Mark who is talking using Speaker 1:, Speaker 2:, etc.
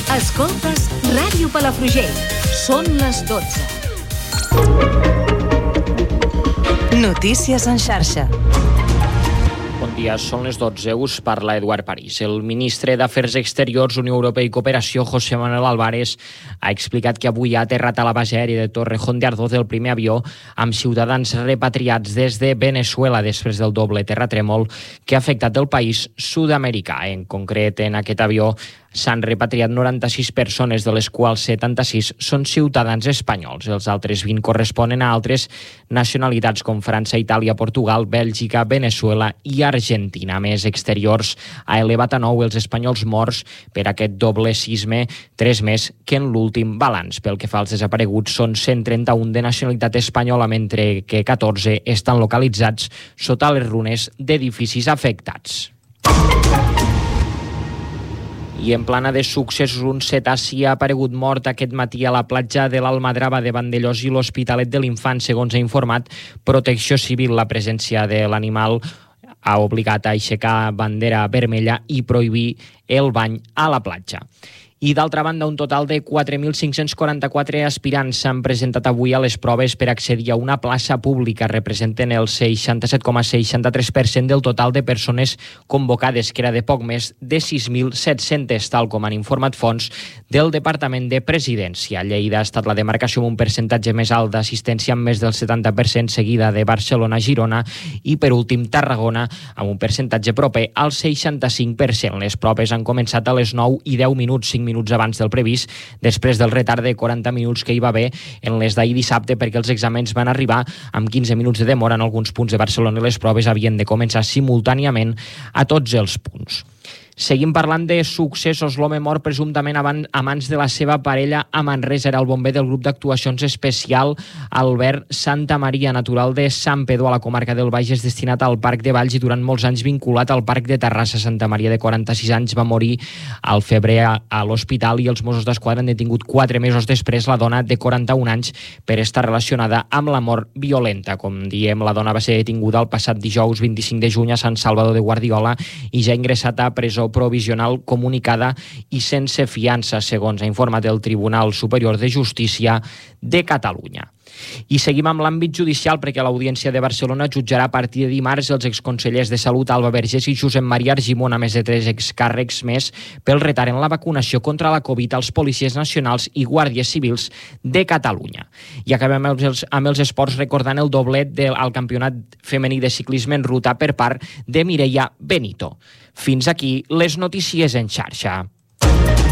Speaker 1: Escoltes Ràdio Palafrugell. Són les 12. Notícies en xarxa.
Speaker 2: Bon dia, són les 12. Us parla Eduard París. El ministre d'Afers Exteriors, Unió Europea i Cooperació, José Manuel Álvarez, ha explicat que avui ha aterrat a la base aèria de Torrejón de Ardoz el primer avió amb ciutadans repatriats des de Venezuela després del doble terratrèmol que ha afectat el país sud-americà. En concret, en aquest avió s'han repatriat 96 persones, de les quals 76 són ciutadans espanyols. Els altres 20 corresponen a altres nacionalitats com França, Itàlia, Portugal, Bèlgica, Venezuela i Argentina. A més, Exteriors ha elevat a 9 els espanyols morts per aquest doble sisme, 3 més que en l'últim balanç. Pel que fa als desapareguts, són 131 de nacionalitat espanyola, mentre que 14 estan localitzats sota les runes d'edificis afectats. I en plana de successos, un cetaci ha aparegut mort aquest matí a la platja de l'Almadrava de Vandellós i l'Hospitalet de l'Infant. Segons ha informat Protecció Civil, la presència de l'animal ha obligat a aixecar bandera vermella i prohibir el bany a la platja. I d'altra banda, un total de 4.544 aspirants s'han presentat avui a les proves per accedir a una plaça pública. Representen el 67,63% del total de persones convocades, que era de poc més de 6.700, tal com han informat fonts del Departament de Presidència. Lleida ha estat la demarcació amb un percentatge més alt d'assistència, amb més del 70%, seguida de Barcelona, Girona i, per últim, Tarragona, amb un percentatge proper al 65%. Les proves han començat a les 9 i 10 minuts, 5 minuts abans del previst, després del retard de 40 minuts que hi va haver en les d'ahir dissabte, perquè els exàmens van arribar amb 15 minuts de demora en alguns punts de Barcelona i les proves havien de començar simultàniament a tots els punts. Seguim parlant de successos. L'home mort presumptament a mans de la seva parella a Manresa era el bomber del grup d'actuacions especial Albert Santamaria, natural de Sant Pedó, a la comarca del Bages, destinat al Parc de Valls i durant molts anys vinculat al Parc de Terrassa. Santamaria, de 46 anys, va morir al febrer a l'hospital i els Mossos d'Esquadra han detingut 4 mesos després la dona de 41 anys per estar relacionada amb la mort violenta. Com diem, la dona va ser detinguda el passat dijous 25 de juny a Sant Salvador de Guardiola i ja ha ingressat a presó provisional comunicada i sense fiança, segons ha informat el Tribunal Superior de Justícia de Catalunya. I seguim amb l'àmbit judicial, perquè l'Audiència de Barcelona jutjarà a partir de dimarts els exconsellers de Salut Alba Vergés i Josep Maria Argimon, a més de 3 excàrrecs més, pel retard en la vacunació contra la Covid als policies nacionals i guàrdies civils de Catalunya. I acabem amb els esports recordant el doblet al campionat femení de ciclisme en ruta per part de Mireia Benito. Fins aquí les notícies en xarxa.